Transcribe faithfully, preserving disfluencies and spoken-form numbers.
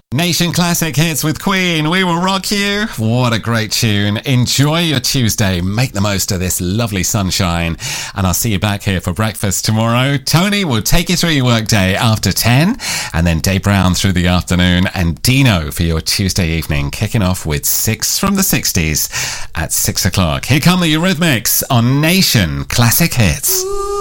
Nation Classic Hits with Queen. We will rock you. What a great tune. Enjoy your Tuesday. Make the most of this lovely sunshine. And I'll see you back here for breakfast tomorrow. Tony will take you through your workday after ten. And then Dave Brown through the afternoon. And Dino for your Tuesday evening. Kicking off with Six from the sixties at six o'clock. Here come the Eurythmics on Nation Classic Hits.